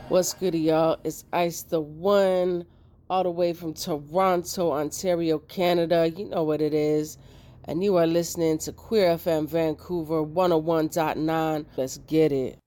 What's good, y'all? It's Ice the One, all the way from Toronto, Ontario, Canada. You know what it is. And you are listening to Queer FM Vancouver 101.9. Let's get it.